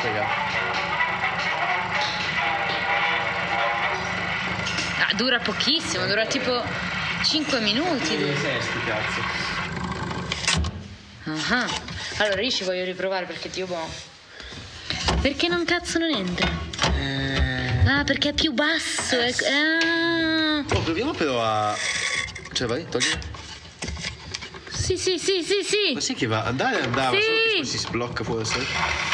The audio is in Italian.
raga. Ah, dura pochissimo, dura tipo 5 minuti. Sti cazzo. Ah. Allora io ci voglio riprovare perché Dio boh. Perché non cazzo non entra? Ah, perché è più basso. Ah. Oh, proviamo però a... Cioè vai, togli. Sì. Ma sì che va, andare, Sì. solo che si sblocca forse.